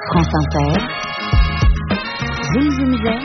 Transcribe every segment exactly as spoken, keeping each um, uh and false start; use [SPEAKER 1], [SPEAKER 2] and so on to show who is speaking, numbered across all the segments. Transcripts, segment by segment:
[SPEAKER 1] France Inter, Zoom Zoom Zen,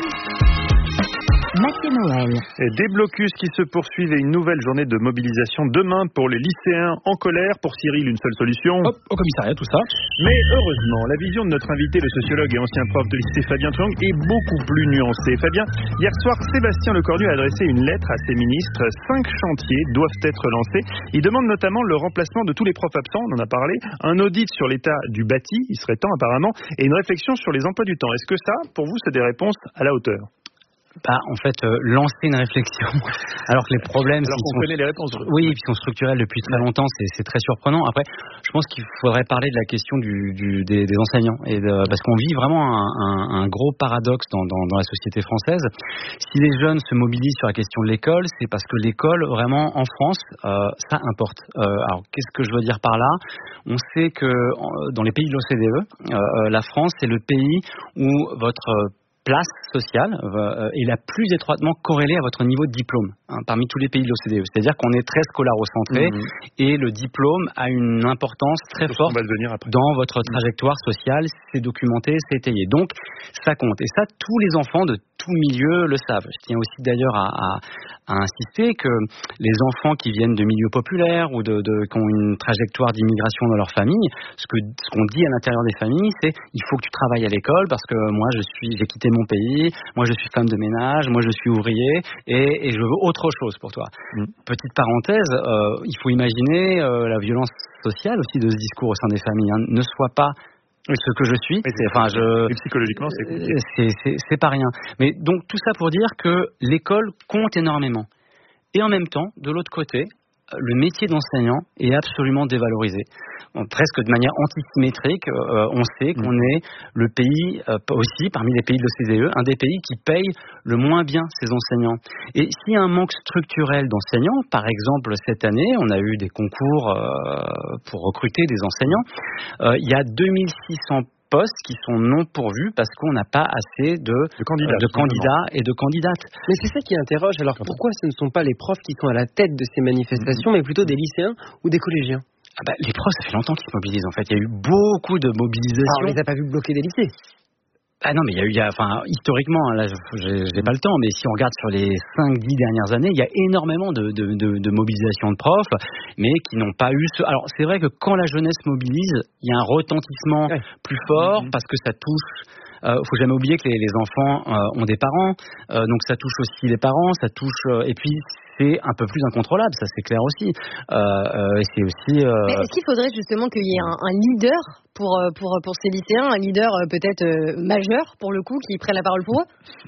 [SPEAKER 1] Mathieu Noël.
[SPEAKER 2] Et des blocus qui se poursuivent et une nouvelle journée de mobilisation demain pour les lycéens en colère. Pour Cyril, une seule solution.
[SPEAKER 3] Hop, au commissariat, tout ça.
[SPEAKER 2] Mais heureusement, la vision de notre invité, le sociologue et ancien prof de lycée Fabien Truong, est beaucoup plus nuancée. Fabien, hier soir, Sébastien Lecornu a adressé une lettre à ses ministres. Cinq chantiers doivent être lancés. Il demande notamment le remplacement de tous les profs absents, on en a parlé, un audit sur l'état du bâti, il serait temps apparemment, et une réflexion sur les emplois du temps. Est-ce que ça, pour vous, c'est des réponses à la hauteur ?
[SPEAKER 3] Bah, en fait, euh, lancer une réflexion, alors que les problèmes...
[SPEAKER 2] Alors qu'on
[SPEAKER 3] sont,
[SPEAKER 2] connaît les réponses.
[SPEAKER 3] Oui, qui sont structurels depuis très longtemps, c'est, c'est très surprenant. Après, je pense qu'il faudrait parler de la question du, du, des, des enseignants, et de, parce qu'on vit vraiment un, un, un gros paradoxe dans, dans, dans la société française. Si les jeunes se mobilisent sur la question de l'école, c'est parce que l'école, vraiment, en France, euh, ça importe. Euh, alors, qu'est-ce que je veux dire par là ? On sait que dans les pays de l'O C D E, euh, la France, c'est le pays où votre... place sociale euh, est la plus étroitement corrélée à votre niveau de diplôme hein, parmi tous les pays de l'O C D E. C'est-à-dire qu'on est très scolarocentré mmh. et le diplôme a une importance très
[SPEAKER 2] c'est
[SPEAKER 3] forte dans votre trajectoire sociale. C'est documenté, c'est étayé. Donc, ça compte. Et ça, tous les enfants de tout milieu le savent. Je tiens aussi d'ailleurs à, à, à insister que les enfants qui viennent de milieux populaires ou de, de, qui ont une trajectoire d'immigration dans leur famille, ce, que, ce qu'on dit à l'intérieur des familles, c'est il faut que tu travailles à l'école parce que moi, je suis, j'ai quitté mon pays, moi je suis femme de ménage, moi je suis ouvrier et, et je veux autre chose pour toi. Mmh. Petite parenthèse, euh, il faut imaginer euh, la violence sociale aussi de ce discours au sein des familles. Hein. Ne sois pas ce que je suis,
[SPEAKER 2] c'est, enfin, je... Et psychologiquement, c'est...
[SPEAKER 3] c'est, c'est, c'est pas rien. Mais donc tout ça pour dire que l'école compte énormément. Et en même temps, de l'autre côté, le métier d'enseignant est absolument dévalorisé. Donc, presque de manière antisymétrique, euh, on sait qu'on mmh. est le pays euh, aussi, parmi les pays de l'O C D E, un des pays qui paye le moins bien ses enseignants. Et s'il y a un manque structurel d'enseignants, par exemple cette année, on a eu des concours euh, pour recruter des enseignants, euh, il y a deux mille six cents postes qui sont non pourvus parce qu'on n'a pas assez de,
[SPEAKER 2] de, candidats,
[SPEAKER 3] de candidats et de candidates.
[SPEAKER 4] Mais c'est ça qui interroge. Alors pourquoi ce ne sont pas les profs qui sont à la tête de ces manifestations, mmh. mais plutôt des lycéens ou des collégiens ?
[SPEAKER 3] Ah bah, les profs, ça fait longtemps qu'ils se mobilisent en fait. Il y a eu beaucoup de mobilisations.
[SPEAKER 4] Alors, on les a pas vu bloquer des lycées.
[SPEAKER 3] Ah non, mais il y a eu, il y a, enfin, historiquement, là, j'ai, j'ai pas le temps, mais si on regarde sur les cinq dix dernières années, il y a énormément de, de, de, de mobilisation de profs, mais qui n'ont pas eu ce... Alors, c'est vrai que quand la jeunesse mobilise, il y a un retentissement ouais. plus fort, mmh. parce que ça touche... Euh, faut jamais oublier que les, les enfants euh, ont des parents, euh, donc ça touche aussi les parents, ça touche... Euh, et puis, c'est un peu plus incontrôlable, ça c'est clair aussi. Euh, euh, et c'est aussi... Euh...
[SPEAKER 5] Mais est-ce qu'il faudrait justement qu'il y ait un, un leader pour, pour, pour ces lycéens, un leader peut-être euh, majeur, pour le coup, qui prenne la parole pour eux ?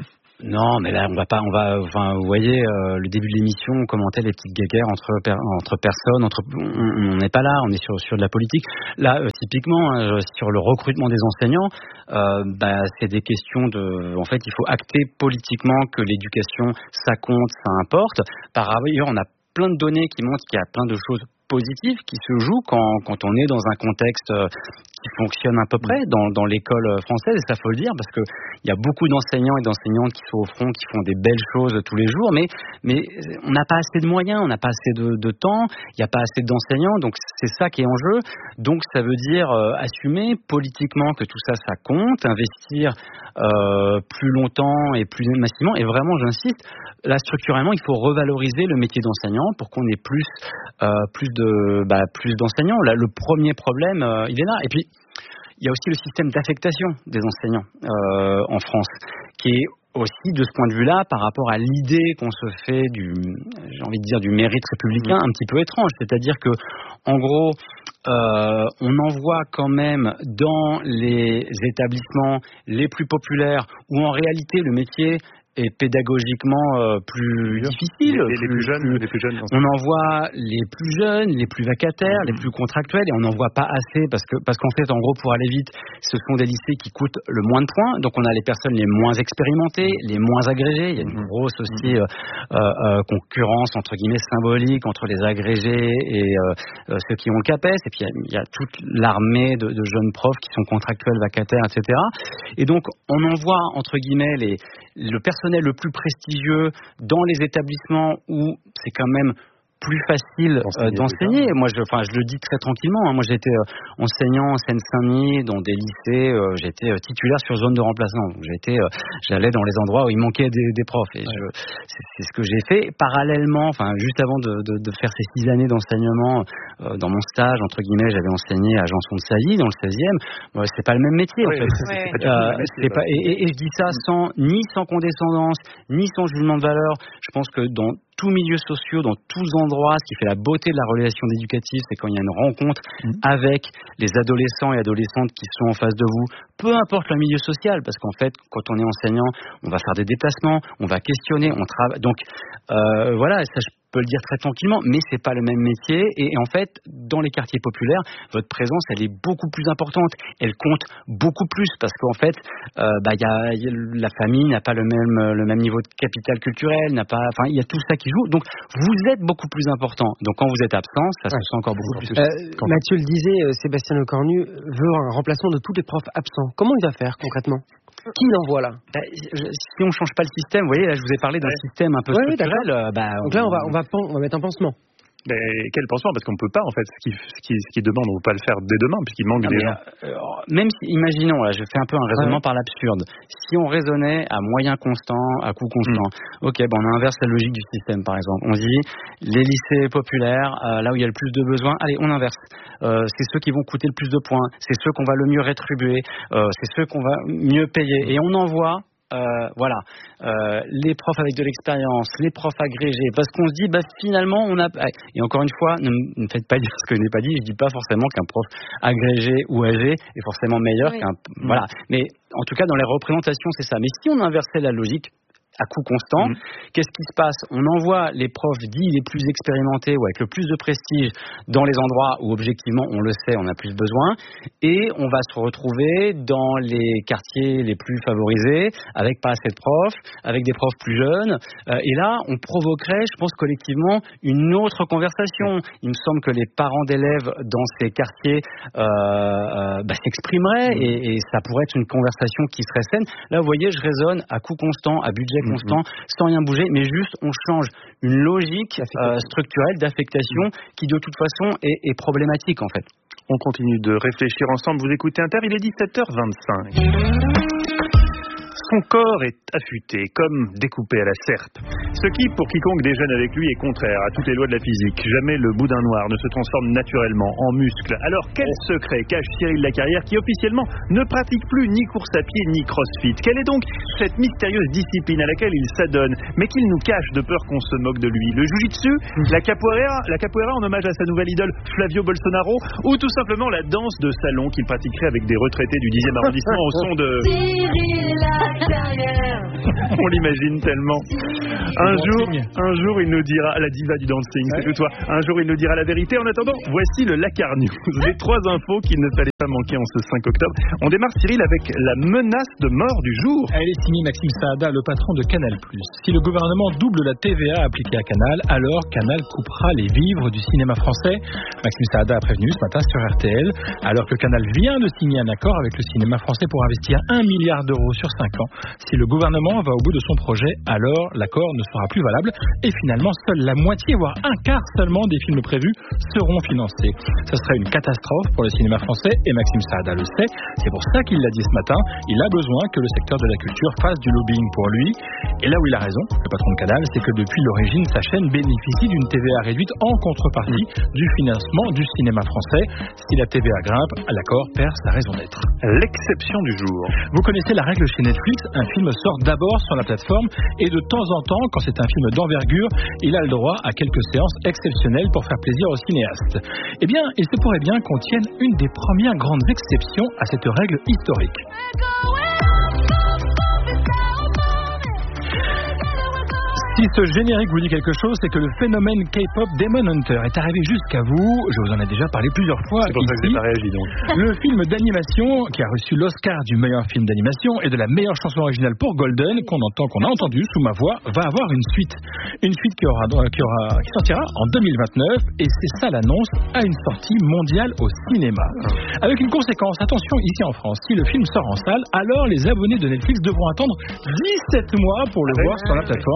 [SPEAKER 3] Non, mais là, on va pas, on va, enfin, vous voyez, euh, le début de l'émission, on commentait les petites guéguerres entre, per, entre personnes, entre, on n'est pas là, on est sur, sur de la politique. Là, euh, typiquement, hein, sur le recrutement des enseignants, euh, bah, c'est des questions de, en fait, il faut acter politiquement que l'éducation, ça compte, ça importe. Par ailleurs, on a plein de données qui montrent qu'il y a plein de choses positives qui se jouent quand, quand on est dans un contexte qui fonctionne à peu près dans, dans l'école française, et ça faut le dire parce que il y a beaucoup d'enseignants et d'enseignantes qui sont au front, qui font des belles choses tous les jours, mais, mais on n'a pas assez de moyens, on n'a pas assez de, de temps, il n'y a pas assez d'enseignants, donc c'est ça qui est en jeu. Donc ça veut dire euh, assumer politiquement que tout ça, ça compte, investir euh, plus longtemps et plus massivement, et vraiment j'insiste, là structurellement il faut revaloriser le métier d'enseignant pour qu'on ait plus, euh, plus, de, bah, plus d'enseignants. Là, le premier problème, euh, il est là. Et puis il y a aussi le système d'affectation des enseignants euh, en France, qui est aussi de ce point de vue-là, par rapport à l'idée qu'on se fait du, j'ai envie de dire, du mérite républicain, un petit peu étrange. C'est-à-dire que, en gros, euh, on envoie quand même dans les établissements les plus populaires, où en réalité le métier est pédagogiquement euh, plus
[SPEAKER 2] Bien.
[SPEAKER 3] difficile.
[SPEAKER 2] Les, les, les plus jeunes, plus, les plus jeunes.
[SPEAKER 3] On envoie les plus jeunes, les plus vacataires, mmh. les plus contractuels, et on n'en voit pas assez parce que parce qu'en fait, en gros, pour aller vite, ce sont des lycées qui coûtent le moins de points. Donc, on a les personnes les moins expérimentées, les moins agrégées. Il y a une grosse aussi euh, euh, concurrence entre guillemets symbolique entre les agrégés et euh, ceux qui ont le CAPES. Et puis, il y a, il y a toute l'armée de, de jeunes profs qui sont contractuels, vacataires, et cetera. Et donc, on envoie entre guillemets les le personnel le plus prestigieux dans les établissements où c'est quand même plus facile euh, d'enseigner. Moi, je, enfin, je le dis très tranquillement. Hein. Moi, j'étais euh, enseignant en Seine-Saint-Denis, dans des lycées. Euh, j'étais euh, titulaire sur zone de remplacement. J'étais, euh, j'allais dans les endroits où il manquait des, des profs. Et je, c'est, c'est ce que j'ai fait. Parallèlement, enfin, juste avant de, de, de faire ces six années d'enseignement, euh, dans mon stage, entre guillemets, j'avais enseigné à Janson-de-Sailly, dans le seizième. Bon, c'est pas le même métier,
[SPEAKER 2] oui,
[SPEAKER 3] en fait.
[SPEAKER 2] C'est, c'est,
[SPEAKER 3] euh, c'est pas, et, et, et je dis ça sans, ni sans condescendance, ni sans jugement de valeur. Je pense que dans tous milieux sociaux, dans tous endroits, ce qui fait la beauté de la relation éducative, c'est quand il y a une rencontre mmh. avec les adolescents et adolescentes qui sont en face de vous, peu importe le milieu social, parce qu'en fait, quand on est enseignant, on va faire des déplacements, on va questionner, on travaille. Donc, euh, voilà, ça je peux le dire très tranquillement, mais c'est pas le même métier. Et, et en fait, dans les quartiers populaires, votre présence, elle est beaucoup plus importante. Elle compte beaucoup plus parce qu'en fait, euh, bah, y a, y a, la famille n'a pas le même, le même niveau de capital culturel, n'a pas, enfin, il y a tout ça qui joue. Donc, vous êtes beaucoup plus important. Donc, quand vous êtes absent, ça se sent encore beaucoup plus.
[SPEAKER 4] Euh, Mathieu le disait, Sébastien Lecornu veut un remplacement de tous les profs absents. Comment il va faire concrètement ? Qui l'envoie là ?
[SPEAKER 3] bah, je, Si on ne change pas le système, vous voyez, là je vous ai parlé d'un ouais. système un peu
[SPEAKER 4] ouais,
[SPEAKER 3] structurel.
[SPEAKER 4] Euh, bah, Donc là, on va, on, va, on va mettre un pansement.
[SPEAKER 2] Mais quel pansement ? Parce qu'on ne peut pas, en fait, ce qui, ce qui, ce qui demande, on ne peut pas le faire dès demain, puisqu'il manque ah, des gens.
[SPEAKER 3] Euh, même si, imaginons, là, je fais un peu un raisonnement ouais. par l'absurde. Si on raisonnait à moyen constant, à coût constant, mmh. ok, bon, on inverse la logique du système, par exemple. On dit, les lycées populaires, euh, là où il y a le plus de besoins, allez, on inverse. Euh, c'est ceux qui vont coûter le plus de points, c'est ceux qu'on va le mieux rétribuer, euh, c'est ceux qu'on va mieux payer. Et on envoie... Euh, voilà, euh, les profs avec de l'expérience, les profs agrégés, parce qu'on se dit, bah finalement, on a. Et encore une fois, ne me faites pas dire ce que je n'ai pas dit. Je dis pas forcément qu'un prof agrégé ou âgé est forcément meilleur oui. qu'un. Mmh. Voilà, mais en tout cas dans les représentations, c'est ça. Mais si on inversait la logique à coût constant, mmh. qu'est-ce qui se passe ? On envoie les profs dits les plus expérimentés ou avec le plus de prestige dans les endroits où objectivement on le sait, on a plus besoin, et on va se retrouver dans les quartiers les plus favorisés avec pas assez de profs, avec des profs plus jeunes, euh, et là on provoquerait, je pense collectivement, une autre conversation. Il me semble que les parents d'élèves dans ces quartiers euh, euh, bah, s'exprimeraient mmh. et, et ça pourrait être une conversation qui serait saine. Là vous voyez, je raisonne à coût constant, à budget constant, mmh. sans rien bouger, mais juste on change une logique euh, structurelle d'affectation mmh. qui de toute façon est, est problématique en fait.
[SPEAKER 2] On continue de réfléchir ensemble, vous écoutez Inter, il est dix-sept heures vingt-cinq. Son corps est affûté, comme découpé à la serpe. Ce qui, pour quiconque déjeune avec lui, est contraire à toutes les lois de la physique. Jamais le boudin noir ne se transforme naturellement en muscle. Alors, quel secret cache Cyril Lacarrière qui officiellement ne pratique plus ni course à pied ni crossfit ? Quelle est donc cette mystérieuse discipline à laquelle il s'adonne, mais qu'il nous cache de peur qu'on se moque de lui ? Le jujitsu, la capoeira, la capoeira en hommage à sa nouvelle idole Flavio Bolsonaro, ou tout simplement la danse de salon qu'il pratiquerait avec des retraités du dixième arrondissement au son de... Cyril On l'imagine tellement. Un jour, un jour, il nous dira, la diva du dancing, c'est que toi. Un jour, il nous dira la vérité. En attendant, voici le Lacar News. Les trois infos qu'il ne fallait pas manquer en ce cinq octobre. On démarre, Cyril, avec la menace de mort du jour.
[SPEAKER 6] Elle est signée Maxime Saada, le patron de Canal+. Si le gouvernement double la T V A appliquée à Canal, alors Canal coupera les vivres du cinéma français. Maxime Saada a prévenu ce matin sur R T L, alors que Canal vient de signer un accord avec le cinéma français pour investir un milliard d'euros sur cinq ans. Si le gouvernement va au bout de son projet, alors l'accord ne sera plus valable et finalement seule la moitié, voire un quart seulement des films prévus seront financés. Ce serait une catastrophe pour le cinéma français et Maxime Saada le sait. C'est pour ça qu'il l'a dit ce matin. Il a besoin que le secteur de la culture fasse du lobbying pour lui. Et là où il a raison, le patron de Canal, c'est que depuis l'origine, sa chaîne bénéficie d'une T V A réduite en contrepartie du financement du cinéma français. Si la T V A grimpe, l'accord perd sa raison d'être.
[SPEAKER 2] L'exception du jour.
[SPEAKER 6] Vous connaissez la règle chez Netflix, un film sort d'abord sur la plateforme et de temps en temps, quand c'est un film d'envergure, il a le droit à quelques séances exceptionnelles pour faire plaisir aux cinéastes. Eh bien, il se pourrait bien qu'on tienne une des premières grandes exceptions à cette règle historique. Si ce générique vous dit quelque chose, c'est que le phénomène K-pop Demon Hunter est arrivé jusqu'à vous. Je vous en ai déjà parlé plusieurs fois.
[SPEAKER 2] C'est pour
[SPEAKER 6] ici.
[SPEAKER 2] Ça que j'ai pas réagi donc.
[SPEAKER 6] Le film d'animation qui a reçu l'Oscar du meilleur film d'animation et de la meilleure chanson originale pour Golden, qu'on entend, qu'on a entendu sous ma voix, va avoir une suite. Une suite qui aura, qui aura, qui sortira en deux mille vingt-neuf et c'est ça l'annonce à une sortie mondiale au cinéma. Avec une conséquence, attention ici en France, si le film sort en salle, alors les abonnés de Netflix devront attendre dix-sept mois pour le voir sur la plateforme.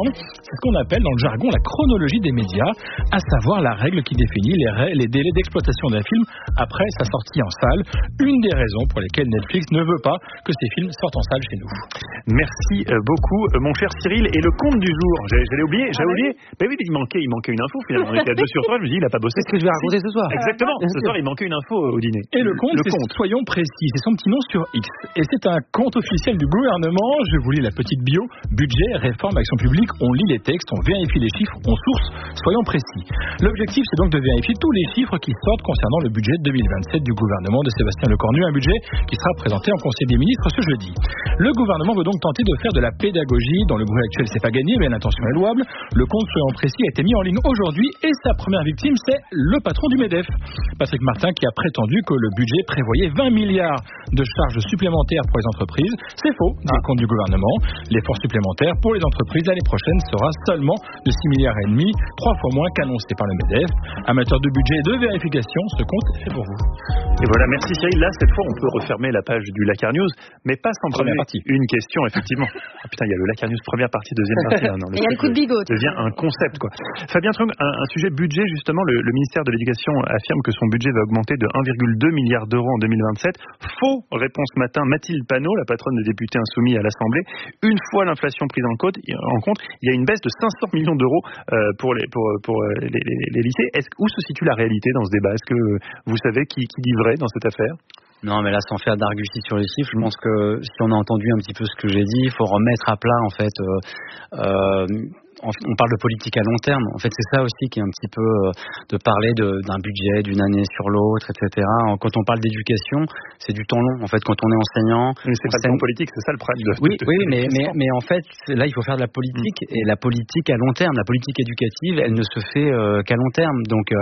[SPEAKER 6] C'est ce qu'on appelle dans le jargon la chronologie des médias, à savoir la règle qui définit les, ra- les délais d'exploitation d'un film après sa sortie en salle. Une des raisons pour lesquelles Netflix ne veut pas que ces films sortent en salle chez nous.
[SPEAKER 2] Merci beaucoup, mon cher Cyril. Et le compte du jour, j'ai, j'allais oublier, j'ai ah oublié. Ben oui, il manquait, il manquait une info finalement. On était à deux sur trois, je me dis, il a pas bossé.
[SPEAKER 4] C'est ce que je vais raconter ce soir.
[SPEAKER 2] Exactement. Euh, ce soir, il manquait une info au dîner.
[SPEAKER 6] Et le compte,
[SPEAKER 2] le
[SPEAKER 6] c'est
[SPEAKER 2] compte.
[SPEAKER 6] Soyons précis, c'est son petit nom sur X. Et c'est un compte officiel du gouvernement. Je vous lis la petite bio. Budget, réforme, action publique. On lit les textes, on vérifie les chiffres, on source. Soyons précis. L'objectif, c'est donc de vérifier tous les chiffres qui sortent concernant le budget deux mille vingt-sept du gouvernement de Sébastien Lecornu. Un budget qui sera présenté en Conseil des ministres ce jeudi. Le gouvernement veut donc tenter de faire de la pédagogie. Dans le bruit actuel, c'est pas gagné, mais l'intention est louable. Le compte Soyons précis a été mis en ligne aujourd'hui et sa première victime, c'est le patron du MEDEF, Patrick Martin, qui a prétendu que le budget prévoyait vingt milliards de charges supplémentaires pour les entreprises. C'est faux, dit le compte du gouvernement. L'effort supplémentaire pour les entreprises l'année prochaine sera seulement de six milliards et demi, trois fois moins qu'annoncé par le MEDEF. Amateur de budget et de vérification, ce compte est fait pour vous.
[SPEAKER 2] Et voilà, merci Cyril. Là, cette fois, on peut refermer la page du Lacar News, mais pas sans
[SPEAKER 6] Première
[SPEAKER 2] poser
[SPEAKER 6] partie.
[SPEAKER 2] une question, effectivement. Ah, putain, il y a le Lacar News première partie, deuxième partie. Ah, non,
[SPEAKER 5] Et il y a le coup de bigot.
[SPEAKER 2] devient un concept, quoi. Fabien Trung, un, un sujet budget, justement, le, le ministère de l'Éducation affirme que son budget va augmenter de un virgule deux milliard d'euros en deux mille vingt-sept. Faux, répond ce matin Mathilde Panot, la patronne des députés insoumis à l'Assemblée. Une fois l'inflation prise en compte, en compte, il y a une baisse de cinq cents millions d'euros euh, pour les pour pour les, les, les lycées. Est-ce, où se situe la réalité dans ce débat? Est-ce que vous savez qui, qui dit vrai dans cette affaire?
[SPEAKER 3] Non, mais là, sans faire d'argutie sur les chiffres, je pense que si on a entendu un petit peu ce que j'ai dit, il faut remettre à plat, en fait. Euh, euh, on parle de politique à long terme. En fait, c'est ça aussi qui est un petit peu euh, de parler de, d'un budget d'une année sur l'autre, et cetera. Quand on parle d'éducation, c'est du temps long. En fait, quand on est enseignant,
[SPEAKER 2] mais c'est pas le temps politique, c'est ça le problème. De,
[SPEAKER 3] oui,
[SPEAKER 2] de, de,
[SPEAKER 3] oui,
[SPEAKER 2] de,
[SPEAKER 3] mais,
[SPEAKER 2] de,
[SPEAKER 3] mais mais en fait, là, il faut faire de la politique mmh. et la politique à long terme, la politique éducative, elle ne se fait euh, qu'à long terme. Donc, euh,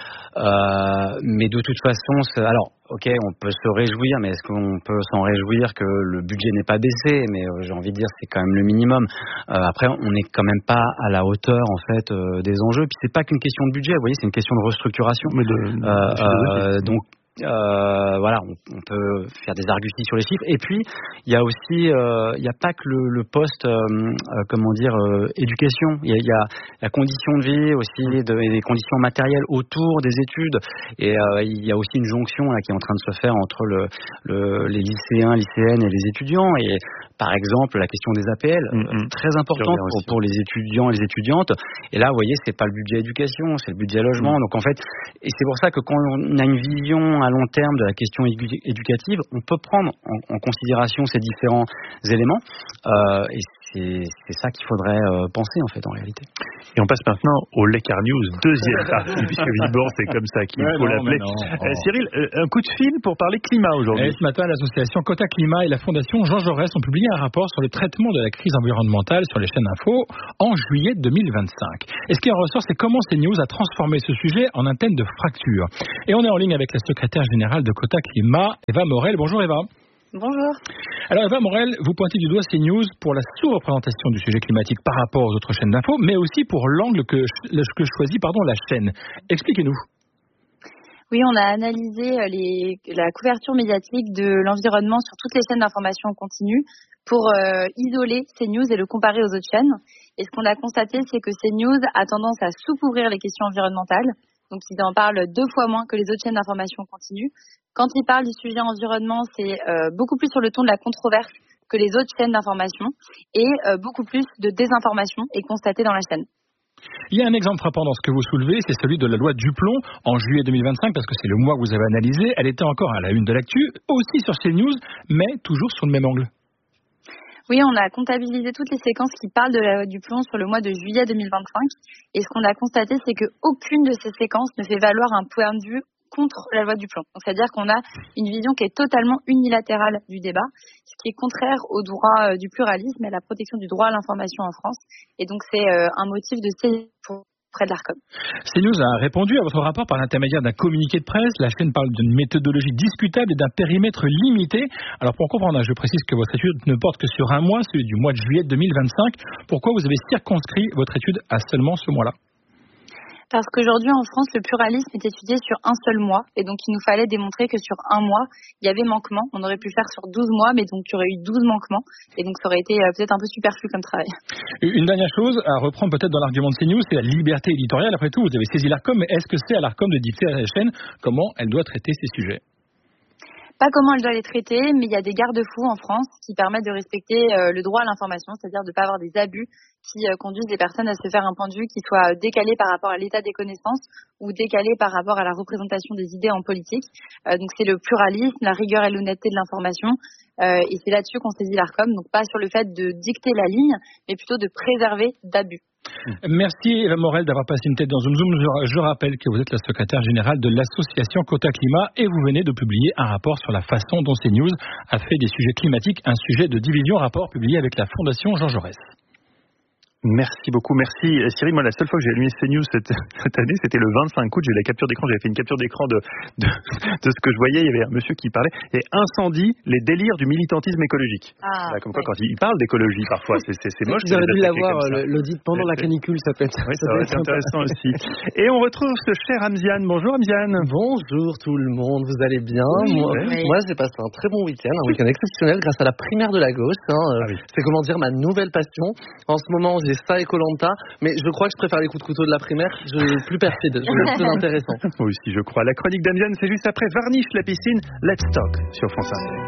[SPEAKER 3] euh, mais de toute façon, c'est, alors. Ok, on peut se réjouir, mais est-ce qu'on peut s'en réjouir que le budget n'est pas baissé? Mais euh, j'ai envie de dire, c'est quand même le minimum. Euh, après, on n'est quand même pas à la hauteur en fait euh, des enjeux. Puis c'est pas qu'une question de budget, vous voyez, c'est une question de restructuration.
[SPEAKER 2] Mais de,
[SPEAKER 3] euh, euh, donc. Euh, voilà, on, on peut faire des arguties sur les chiffres. Et puis, il y a aussi, euh, il n'y a pas que le, le poste, euh, euh, comment dire, euh, éducation. Il y a, il y a la condition de vie aussi, de, et les conditions matérielles autour des études. Et euh, il y a aussi une jonction là qui est en train de se faire entre le, le, les lycéens, lycéennes et les étudiants. Et par exemple, la question des A P L, mm-hmm. très importante pour, pour les étudiants et les étudiantes. Et là, vous voyez, c'est pas le budget éducation, c'est le budget logement. Mm-hmm. Donc en fait, et c'est pour ça que quand on a une vision à long terme de la question éducative, on peut prendre en, en considération ces différents éléments. Euh, et c'est, c'est ça qu'il faudrait euh, penser en fait en réalité.
[SPEAKER 2] Et on passe maintenant au Lacar News, deuxième partie, puisque évidemment c'est comme ça qu'il ouais, faut non, l'appeler. Non, oh. euh, Cyril, euh, un coup de fil pour parler climat aujourd'hui.
[SPEAKER 6] Et ce matin, l'association Quota Climat et la fondation Jean Jaurès ont publié un rapport sur le traitement de la crise environnementale sur les chaînes info en juillet deux mille vingt-cinq. Et ce qui en ressort, c'est comment CNews a transformé ce sujet en un thème de fracture. Et on est en ligne avec la secrétaire générale de Quota Climat, Eva Morel. Bonjour Eva.
[SPEAKER 5] Bonjour.
[SPEAKER 6] Alors Eva Morel, vous pointez du doigt CNews pour la sous-représentation du sujet climatique par rapport aux autres chaînes d'info, mais aussi pour l'angle que, que choisit pardon, la chaîne. Expliquez-nous.
[SPEAKER 7] Oui, on a analysé les, la couverture médiatique de l'environnement sur toutes les chaînes d'information continue pour euh, isoler CNews et le comparer aux autres chaînes. Et ce qu'on a constaté, c'est que CNews a tendance à sous-couvrir les questions environnementales. Donc, ils en parlent deux fois moins que les autres chaînes d'information continue. Quand ils parlent du sujet environnement, c'est euh, beaucoup plus sur le ton de la controverse que les autres chaînes d'information et euh, beaucoup plus de désinformation est constatée dans la chaîne.
[SPEAKER 6] Il y a un exemple frappant dans ce que vous soulevez, c'est celui de la loi Duplon en juillet deux mille vingt-cinq, parce que c'est le mois que vous avez analysé. Elle était encore à la une de l'actu, aussi sur CNews, mais toujours sur le même angle.
[SPEAKER 7] Oui, on a comptabilisé toutes les séquences qui parlent de la loi Duplon sur le mois de juillet deux mille vingt-cinq. Et ce qu'on a constaté, c'est qu'aucune de ces séquences ne fait valoir un point de vue contre la loi Duplon. Donc, c'est-à-dire qu'on a une vision qui est totalement unilatérale du débat, ce qui est contraire au droit du pluralisme et à la protection du droit à l'information en France. Et donc, c'est un motif de saisie pour près de l'Arcom.
[SPEAKER 6] CNews a répondu à votre rapport par l'intermédiaire d'un communiqué de presse. La chaîne parle d'une méthodologie discutable et d'un périmètre limité. Alors pour comprendre, je précise que votre étude ne porte que sur un mois, celui du mois de juillet deux mille vingt-cinq. Pourquoi vous avez circonscrit votre étude à seulement ce mois-là ?
[SPEAKER 7] Parce qu'aujourd'hui, en France, le pluralisme est étudié sur un seul mois. Et donc, il nous fallait démontrer que sur un mois, il y avait manquement. On aurait pu le faire sur douze mois, mais donc il y aurait eu douze manquements. Et donc, ça aurait été euh, peut-être un peu superflu comme travail.
[SPEAKER 6] Une dernière chose à reprendre peut-être dans l'argument de CNews, c'est la liberté éditoriale. Après tout, vous avez saisi l'Arcom, mais est-ce que c'est à l'Arcom de dicter à la chaîne comment elle doit traiter ces sujets ?
[SPEAKER 7] Pas comment elle doit les traiter, mais il y a des garde-fous en France qui permettent de respecter euh, le droit à l'information, c'est-à-dire de ne pas avoir des abus qui euh, conduisent les personnes à se faire un point de vue qui soit décalé par rapport à l'état des connaissances ou décalé par rapport à la représentation des idées en politique. Euh, donc c'est le pluralisme, la rigueur et l'honnêteté de l'information. Euh, et c'est là-dessus qu'on saisit l'Arcom, donc pas sur le fait de dicter la ligne, mais plutôt de préserver d'abus.
[SPEAKER 6] Merci Eva Morel d'avoir passé une tête dans Zoom Zoom. Je, je rappelle que vous êtes la secrétaire générale de l'association Quota Climat et vous venez de publier un rapport sur la façon dont CNews a fait des sujets climatiques un sujet de division, rapport publié avec la Fondation Jean Jaurès.
[SPEAKER 2] Merci beaucoup, merci Cyril. Moi, la seule fois que j'ai allumé CNews cette, cette année, c'était le vingt-cinq août. J'ai eu la capture d'écran, j'avais fait une capture d'écran de, de, de ce que je voyais. Il y avait un monsieur qui parlait. Et incendie, les délires du militantisme écologique.
[SPEAKER 5] Ah,
[SPEAKER 2] Là, comme quoi,
[SPEAKER 5] ouais.
[SPEAKER 2] quand il parle d'écologie, parfois, c'est, c'est, c'est moche.
[SPEAKER 4] Vous auriez dû
[SPEAKER 2] d'attaquer
[SPEAKER 4] l'avoir,
[SPEAKER 2] comme ça.
[SPEAKER 4] l'audit pendant la canicule, ça peut être,
[SPEAKER 2] Oui,
[SPEAKER 4] ça
[SPEAKER 2] ça
[SPEAKER 4] peut
[SPEAKER 2] aurait
[SPEAKER 4] être
[SPEAKER 2] été
[SPEAKER 4] sympa.
[SPEAKER 2] intéressant aussi. Et on retrouve ce cher Amziane. Bonjour Amziane.
[SPEAKER 8] Bonjour tout le monde, vous allez bien?
[SPEAKER 5] Oui,
[SPEAKER 8] Moi,
[SPEAKER 5] oui.
[SPEAKER 8] moi, j'ai passé un très bon week-end, un week-end exceptionnel grâce à la primaire de la gauche. Hein.
[SPEAKER 2] Ah oui.
[SPEAKER 8] C'est comment dire ma nouvelle passion. En ce moment, j'ai ça et Koh-Lanta, mais je crois que je préfère les coups de couteau de la primaire. Je plus perfide, je trouve plus intéressant.
[SPEAKER 2] Moi aussi, je crois. La chronique d'Amziane, c'est juste après Varnish la piscine. Let's Talk sur France Inter.